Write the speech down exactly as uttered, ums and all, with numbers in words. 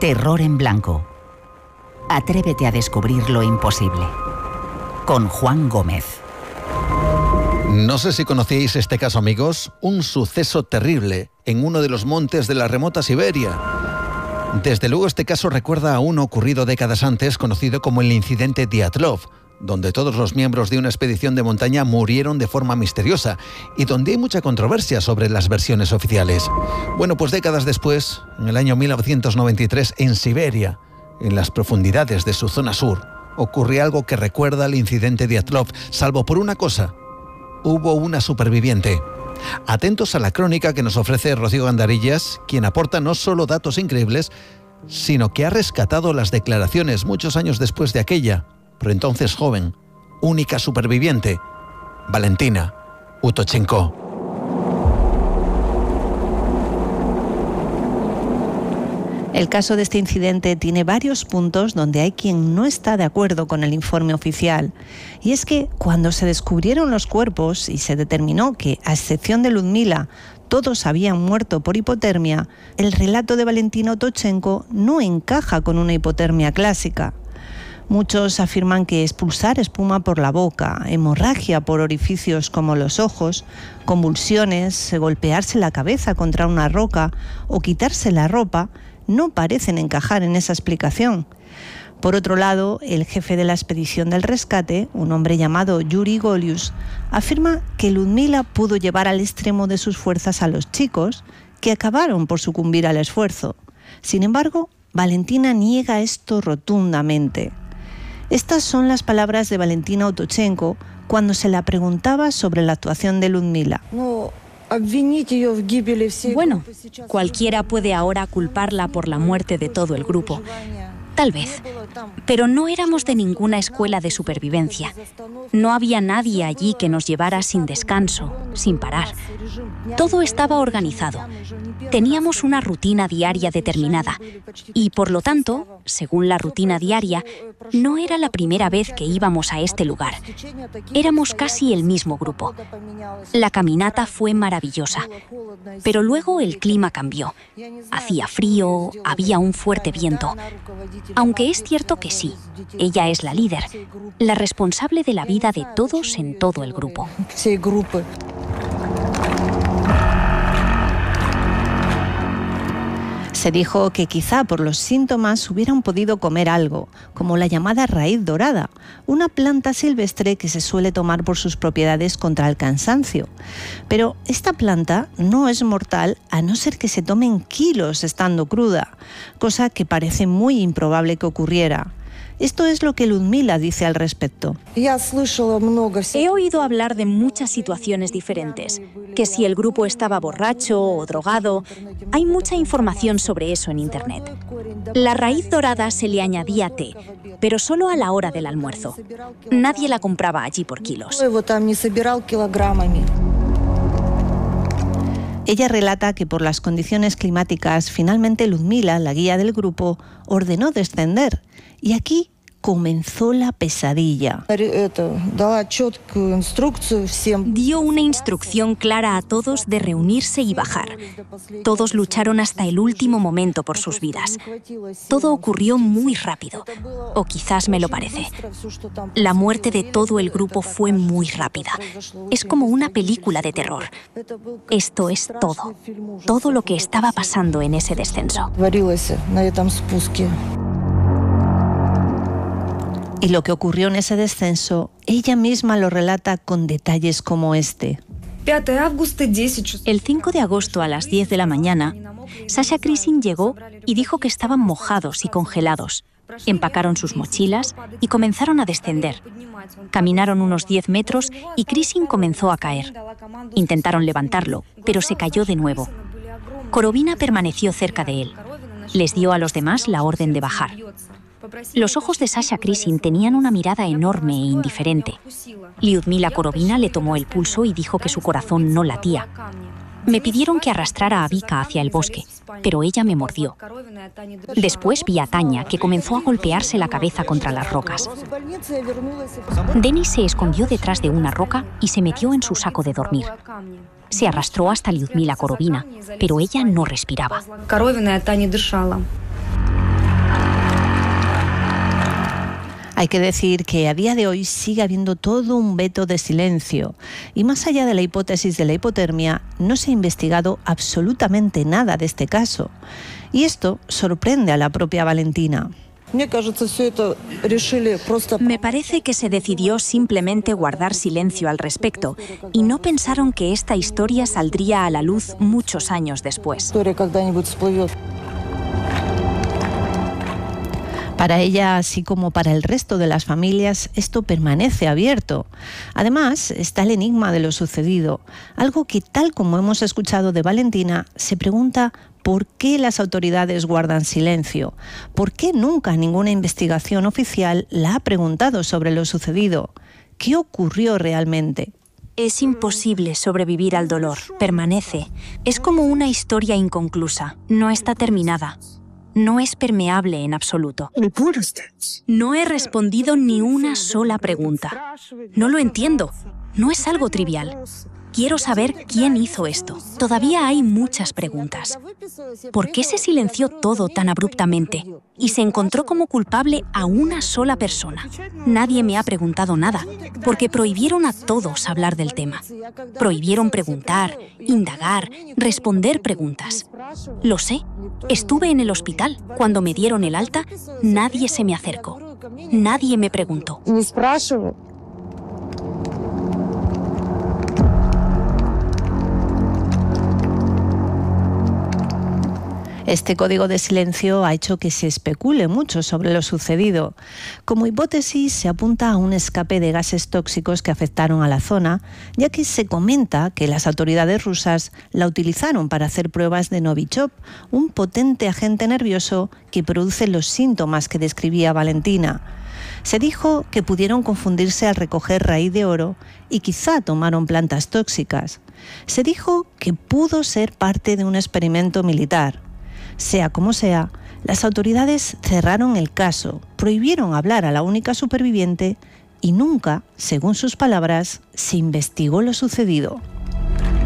Terror en blanco. Atrévete a descubrir lo imposible. Con Juan Gómez. No sé si conocíais este caso, amigos. Un suceso terrible en uno de los montes de la remota Siberia. Desde luego este caso recuerda a uno ocurrido décadas antes, conocido como el incidente Dyatlov, donde todos los miembros de una expedición de montaña murieron de forma misteriosa y donde hay mucha controversia sobre las versiones oficiales. Bueno, pues décadas después, en el año mil novecientos noventa y tres, en Siberia, en las profundidades de su zona sur, ocurrió algo que recuerda al incidente Dyatlov, salvo por una cosa: hubo una superviviente. Atentos a la crónica que nos ofrece Rocío Gandarillas, quien aporta no solo datos increíbles, sino que ha rescatado las declaraciones muchos años después de aquella, pero entonces joven, única superviviente, Valentina Utochenko. El caso de este incidente tiene varios puntos donde hay quien no está de acuerdo con el informe oficial. Y es que cuando se descubrieron los cuerpos y se determinó que, a excepción de Ludmila, todos habían muerto por hipotermia, el relato de Valentina Utochenko no encaja con una hipotermia clásica. Muchos afirman que expulsar espuma por la boca, hemorragia por orificios como los ojos, convulsiones, golpearse la cabeza contra una roca o quitarse la ropa no parecen encajar en esa explicación. Por otro lado, el jefe de la expedición del rescate, un hombre llamado Yuri Golius, afirma que Ludmila pudo llevar al extremo de sus fuerzas a los chicos, que acabaron por sucumbir al esfuerzo. Sin embargo, Valentina niega esto rotundamente. Estas son las palabras de Valentina Utochenko cuando se la preguntaba sobre la actuación de Ludmila. Bueno, cualquiera puede ahora culparla por la muerte de todo el grupo. Tal vez. Pero no éramos de ninguna escuela de supervivencia. No había nadie allí que nos llevara sin descanso, sin parar. Todo estaba organizado. Teníamos una rutina diaria determinada. Y por lo tanto, según la rutina diaria, no era la primera vez que íbamos a este lugar. Éramos casi el mismo grupo. La caminata fue maravillosa. Pero luego el clima cambió. Hacía frío, había un fuerte viento. Aunque es cierto que sí, ella es la líder, la responsable de la vida de todos en todo el grupo. Se dijo que quizá por los síntomas hubieran podido comer algo, como la llamada raíz dorada, una planta silvestre que se suele tomar por sus propiedades contra el cansancio. Pero esta planta no es mortal a no ser que se tomen kilos estando cruda, cosa que parece muy improbable que ocurriera. Esto es lo que Ludmila dice al respecto. He oído hablar de muchas situaciones diferentes, que si el grupo estaba borracho o drogado. Hay mucha información sobre eso en Internet. La raíz dorada se le añadía té, pero solo a la hora del almuerzo. Nadie la compraba allí por kilos. Ella relata que por las condiciones climáticas, finalmente Ludmila, la guía del grupo, ordenó descender. Y aquí comenzó la pesadilla. Dio una instrucción clara a todos de reunirse y bajar. Todos lucharon hasta el último momento por sus vidas. Todo ocurrió muy rápido, o quizás me lo parece. La muerte de todo el grupo fue muy rápida. Es como una película de terror. Esto es todo, todo lo que estaba pasando en ese descenso. Y lo que ocurrió en ese descenso, ella misma lo relata con detalles como este. El cinco de agosto a las diez de la mañana, Sasha Krisin llegó y dijo que estaban mojados y congelados. Empacaron sus mochilas y comenzaron a descender. Caminaron unos diez metros y Krisin comenzó a caer. Intentaron levantarlo, pero se cayó de nuevo. Korovina permaneció cerca de él. Les dio a los demás la orden de bajar. Los ojos de Sasha Krisin tenían una mirada enorme e indiferente. Lyudmila Korovina le tomó el pulso y dijo que su corazón no latía. Me pidieron que arrastrara a Vika hacia el bosque, pero ella me mordió. Después vi a Tanya, que comenzó a golpearse la cabeza contra las rocas. Denis se escondió detrás de una roca y se metió en su saco de dormir. Se arrastró hasta Lyudmila Korovina, pero ella no respiraba. Hay que decir que a día de hoy sigue habiendo todo un veto de silencio y más allá de la hipótesis de la hipotermia no se ha investigado absolutamente nada de este caso. Y esto sorprende a la propia Valentina. Me parece que se decidió simplemente guardar silencio al respecto y no pensaron que esta historia saldría a la luz muchos años después. Para ella, así como para el resto de las familias, esto permanece abierto. Además, está el enigma de lo sucedido, algo que, tal como hemos escuchado de Valentina, se pregunta ¿por qué las autoridades guardan silencio? ¿Por qué nunca ninguna investigación oficial la ha preguntado sobre lo sucedido? ¿Qué ocurrió realmente? Es imposible sobrevivir al dolor, permanece. Es como una historia inconclusa, no está terminada. No es permeable en absoluto. No he respondido ni una sola pregunta. No lo entiendo. No es algo trivial. Quiero saber quién hizo esto. Todavía hay muchas preguntas. ¿Por qué se silenció todo tan abruptamente y se encontró como culpable a una sola persona? Nadie me ha preguntado nada, porque prohibieron a todos hablar del tema. Prohibieron preguntar, indagar, responder preguntas. Lo sé. Estuve en el hospital. Cuando me dieron el alta, nadie se me acercó. Nadie me preguntó. Este código de silencio ha hecho que se especule mucho sobre lo sucedido. Como hipótesis se apunta a un escape de gases tóxicos que afectaron a la zona, ya que se comenta que las autoridades rusas la utilizaron para hacer pruebas de Novichok, un potente agente nervioso que produce los síntomas que describía Valentina. Se dijo que pudieron confundirse al recoger raíz de oro y quizá tomaron plantas tóxicas. Se dijo que pudo ser parte de un experimento militar. Sea como sea, las autoridades cerraron el caso, prohibieron hablar a la única superviviente y nunca, según sus palabras, se investigó lo sucedido.